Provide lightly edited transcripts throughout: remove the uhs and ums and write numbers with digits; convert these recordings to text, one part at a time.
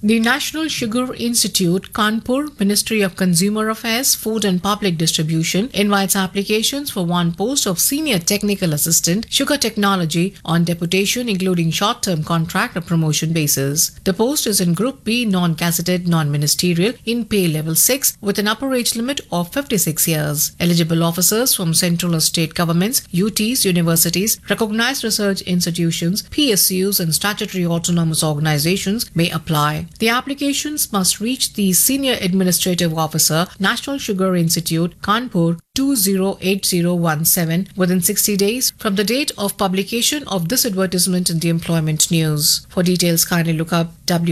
The National Sugar Institute, Kanpur, Ministry of Consumer Affairs, Food and Public Distribution invites applications for one post of Senior Technical Assistant, Sugar Technology on deputation including short-term contract or promotion basis. The post is in Group B, non-gazetted, non-ministerial in pay level 6 with an upper age limit of 56 years. Eligible officers from central or state governments, UTs, universities, recognized research institutions, PSUs and statutory autonomous organizations may apply. The applications must reach the Senior Administrative Officer, National Sugar Institute, Kanpur, 208017 within 60 days from the date of publication of this advertisement in the Employment News. For details, kindly look up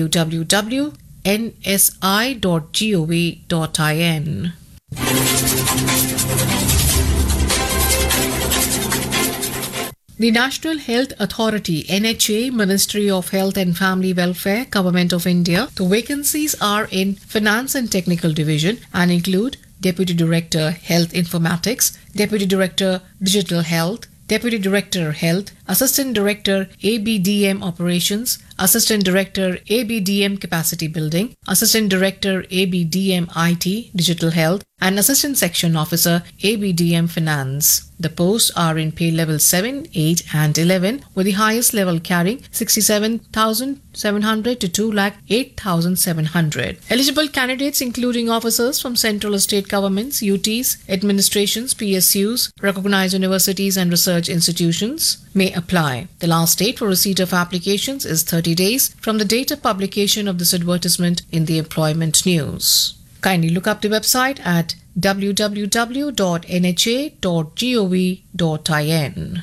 www.nsi.gov.in. The National Health Authority, NHA, Ministry of Health and Family Welfare, Government of India. The vacancies are in Finance and Technical Division and include Deputy Director Health Informatics, Deputy Director Digital Health, Deputy Director Health, Assistant Director ABDM Operations, Assistant Director ABDM Capacity Building, Assistant Director ABDM IT Digital Health, and Assistant Section Officer ABDM Finance. The posts are in pay level 7, 8 and 11 with the highest level carrying 67,700 to 2,08,700. Eligible candidates including officers from central or state governments, UTs, administrations, PSUs, recognized universities and research institutions may apply. The last date for receipt of applications is 30 days from the date of publication of this advertisement in the Employment News. Kindly look up the website at www.nha.gov.in.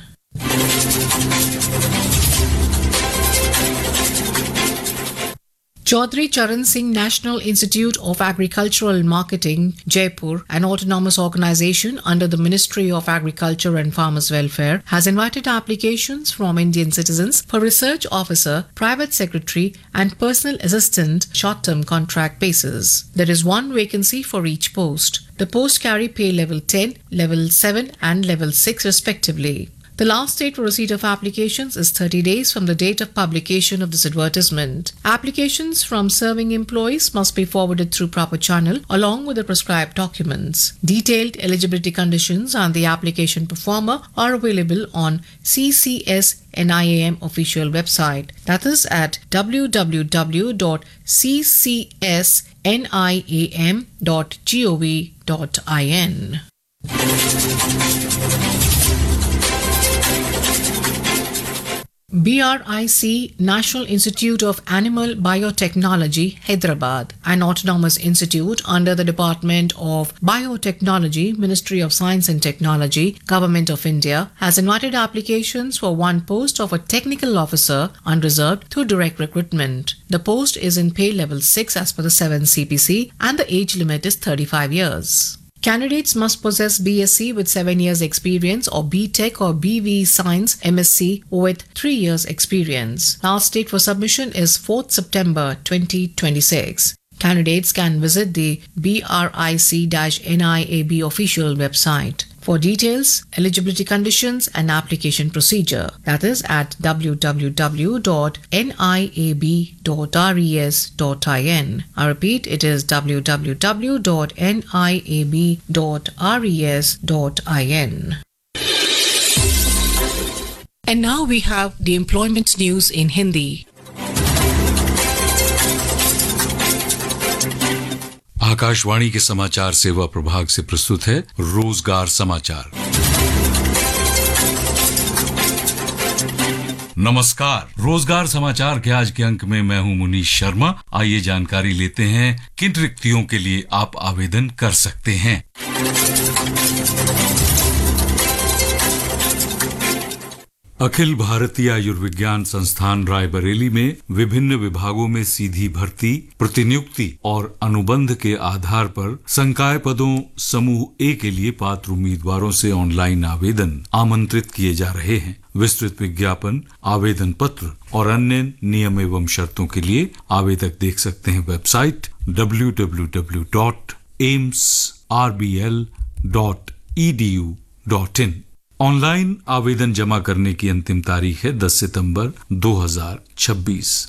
Chaudhry Charan Singh National Institute of Agricultural Marketing, Jaipur, an autonomous organization under the Ministry of Agriculture and Farmers Welfare, has invited applications from Indian citizens for research officer, private secretary, and personal assistant short-term contract basis. There is one vacancy for each post. The posts carry pay level 10, level 7, and level 6 respectively. The last date for receipt of applications is 30 days from the date of publication of this advertisement. Applications from serving employees must be forwarded through proper channel along with the prescribed documents. Detailed eligibility conditions and the application performer are available on CCS NIAM official website. That is at www.ccsniam.gov.in. BRIC, National Institute of Animal Biotechnology, Hyderabad, an autonomous institute under the Department of Biotechnology, Ministry of Science and Technology, Government of India, has invited applications for one post of a technical officer unreserved through direct recruitment. The post is in pay level 6 as per the 7 CPC and the age limit is 35 years. Candidates must possess BSc with 7 years experience or BTech or BV Science MSc with 3 years experience. Last date for submission is 4th September 2026. Candidates can visit the BRIC-NIAB official website. For details, eligibility conditions and application procedure, that is at www.niab.res.in. I repeat, it is www.niab.res.in. And now we have the employment news in Hindi. Akashvani के समाचार सेवा प्रभाग से प्रस्तुत है रोजगार समाचार। नमस्कार, रोजगार समाचार के आज के अंक में मैं हूं मुनीश शर्मा। आइए जानकारी लेते हैं किन रिक्तियों के लिए आप आवेदन कर सकते हैं। अखिल भारतीय आयुर्विज्ञान संस्थान रायबरेली में विभिन्न विभागों में सीधी भर्ती, प्रतिनियुक्ति और अनुबंध के आधार पर संकाय पदों समूह ए के लिए पात्र उम्मीदवारों से ऑनलाइन आवेदन आमंत्रित किए जा रहे हैं। विस्तृत विज्ञापन, आवेदन पत्र और अन्य नियम एवं शर्तों के लिए आवेदक देख सकते हैं वेबसाइट www.aimsrbl.edu.in। ऑनलाइन आवेदन जमा करने की अंतिम तारीख है 10 सितंबर 2026।